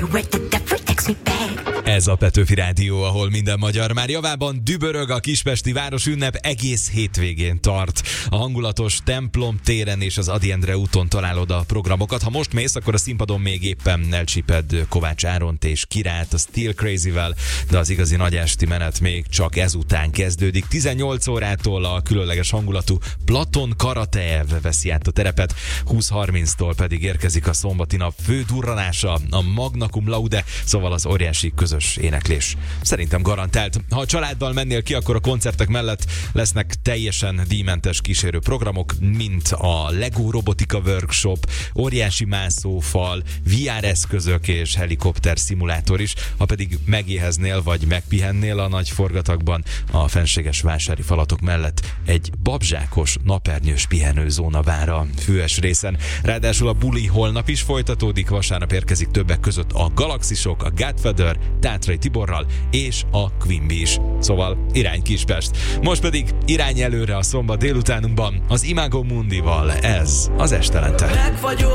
Ez a Petőfi Rádió, ahol minden magyar már javában dübörög, a kispesti városünnep egész hétvégén tart. A hangulatos Templom téren és az Ady Endre úton találod a programokat. Ha most mész, akkor a színpadon még éppen elcsíped Kovács Áront és Kirát a Still Crazy-vel, de az igazi nagyesti menet még csak ezután kezdődik. 18 órától a különleges hangulatú Platon Karateev veszi át a terepet, 20:30-tól pedig érkezik a szombati nap fő durranása, a Magna Cum Laude, szóval az óriási közös éneklés. Szerintem garantált. Ha a családdal mennél ki, akkor a koncertek mellett lesznek teljesen díjmentes kísérő programok, mint a Lego robotika workshop, óriási mászófal, VR eszközök és helikopter szimulátor is. Ha pedig megéheznél vagy megpihennél a nagy forgatagban, a fenséges vásári falatok mellett egy babzsákos, napernyős pihenőzóna vár a Füves részen. Ráadásul a buli holnap is folytatódik, vasárnap érkezik többek között a Galaxisok, a Godfather, Tátrai Tiborral és a Quimby is. Szóval irány Kispest. Most pedig irány előre a szombat délutánunkban az Imago Mundival. Ez az Estelente.